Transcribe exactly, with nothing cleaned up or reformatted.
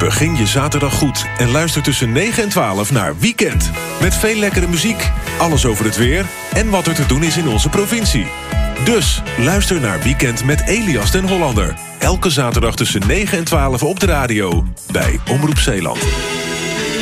Begin je zaterdag goed en luister tussen negen en twaalf naar Weekend. Met veel lekkere muziek, alles over het weer en wat er te doen is in onze provincie. Dus luister naar Weekend met Elias den Hollander. Elke zaterdag tussen negen en twaalf op de radio bij Omroep Zeeland.